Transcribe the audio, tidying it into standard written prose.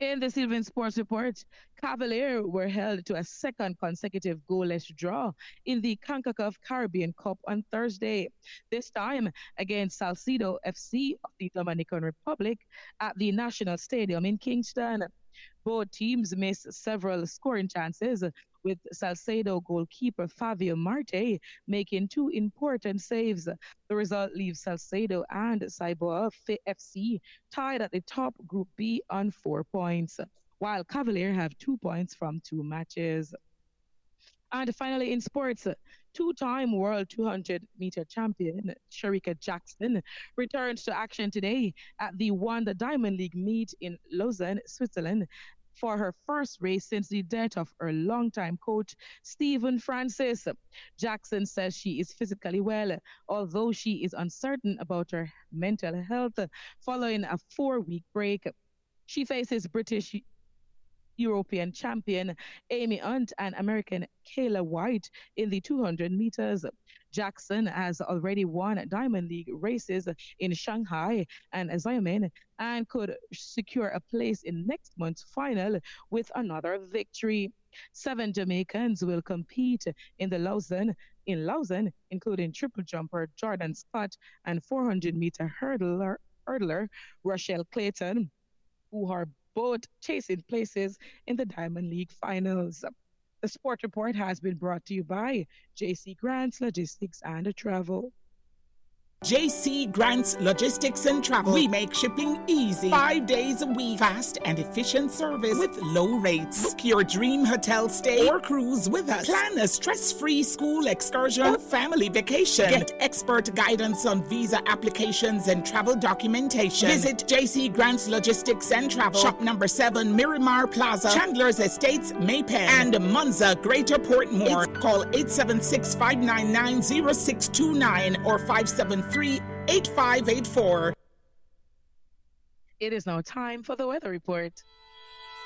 In the Sylvan Sports Report, Cavalier were held to a second consecutive goalless draw in the CONCACAF Caribbean Cup on Thursday, this time against Salcedo FC of the Dominican Republic at the National Stadium in Kingston. Both teams missed several scoring chances, with Salcedo goalkeeper Fabio Marte making two important saves. The result leaves Salcedo and Ciboa FC tied at the top Group B on 4 points, while Cavalier have 2 points from two matches. And finally, in sports, two-time world 200-meter champion Sherika Jackson returns to action today at the Wanda Diamond League meet in Lausanne, Switzerland, for her first race since the death of her longtime coach, Stephen Francis. Jackson says she is physically well, although she is uncertain about her mental health following a 4-week break. She faces British European champion Amy Hunt and American Kayla White in the 200 meters. Jackson has already won Diamond League races in Shanghai and Xiamen and could secure a place in next month's final with another victory. Seven Jamaicans will compete in Lausanne, including triple jumper Jordan Scott and 400-meter hurdler Rochelle Clayton, who are both chasing places in the Diamond League finals. The Sport Report has been brought to you by JC Grants Logistics and Travel. JC Grants Logistics and Travel. We make shipping easy. 5 days a week. Fast and efficient service with low rates. Book your dream hotel stay or cruise with us. Plan a stress-free school excursion or family vacation. Get expert guidance on visa applications and travel documentation. Visit JC Grants Logistics and Travel. Shop number 7, Miramar Plaza, Chandler's Estates, Maypen, and Monza, Greater Portmore. Call 876-599-0629 or 573-8584. It is now time for the weather report.